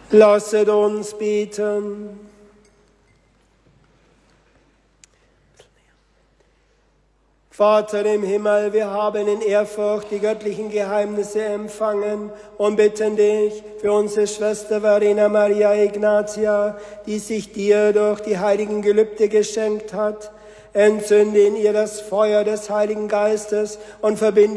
Lasset uns beten. Vater im Himmel, wir haben in Ehrfurcht die göttlichen Geheimnisse empfangen und bitten dich für unsere Schwester Verena Maria Ignatia, die sich dir durch die heiligen Gelübde geschenkt hat. Entzünde in ihr das Feuer des Heiligen Geistes und verbinde